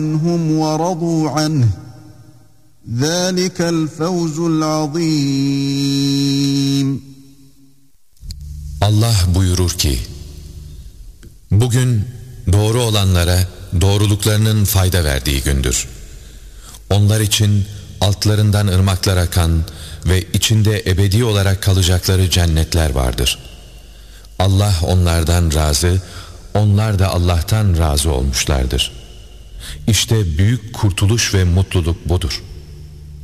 عَنْهُمْ وَرَضُوا عَنْهُ ذَٰلِكَ الْفَوْزُ الْعَظِيمُ. Allah buyurur ki, bugün doğru olanlara doğruluklarının fayda verdiği gündür. Onlar için altlarından ırmaklar akan ve içinde ebedi olarak kalacakları cennetler vardır. Allah onlardan razı, onlar da Allah'tan razı olmuşlardır. İşte büyük kurtuluş ve mutluluk budur.